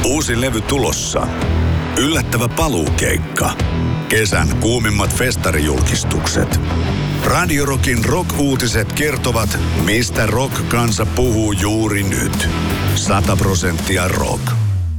Uusi levy tulossa. Yllättävä paluukeikka. Kesän kuumimmat festarijulkistukset. Radio Rockin rock-uutiset kertovat, mistä rock-kansa puhuu juuri nyt. 100% rock.